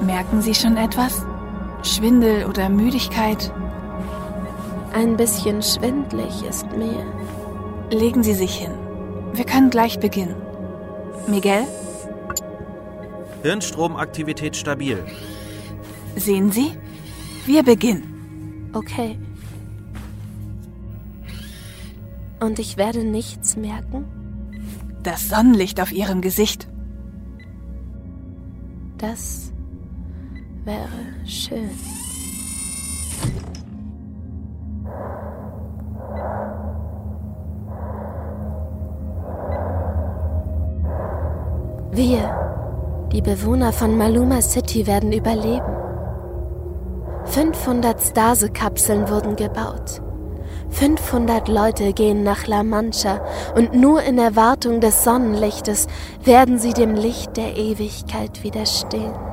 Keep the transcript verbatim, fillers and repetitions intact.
Merken Sie schon etwas? Schwindel oder Müdigkeit? Ein bisschen schwindlig ist mir. Legen Sie sich hin. Wir können gleich beginnen. Miguel? Hirnstromaktivität stabil. Sehen Sie? Wir beginnen. Okay. Und ich werde nichts merken? Das Sonnenlicht auf Ihrem Gesicht. Das wäre schön. Wir, die Bewohner von Maluma City, werden überleben. fünfhundert Stase-Kapseln wurden gebaut. fünfhundert Leute gehen nach La Mancha und nur in Erwartung des Sonnenlichtes werden sie dem Licht der Ewigkeit widerstehen.